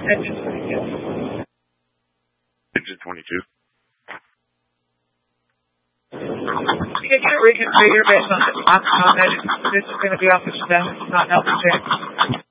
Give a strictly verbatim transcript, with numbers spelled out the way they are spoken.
Engine twenty-two. Engine twenty-two. You can get it reconfigured based on, on, on that. This is going to be off the staff. It's not helping change.